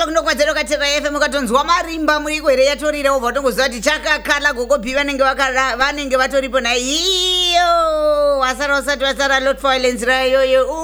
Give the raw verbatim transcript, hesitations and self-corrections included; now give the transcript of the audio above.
network nokwadzero katera F M katonzwa marimba muri kwere yatorira ubva tongoziva kuti chakakhala gogopi vanenge vakara vanenge vatoripo na iyo wasara usati wasara lot violence rayoyo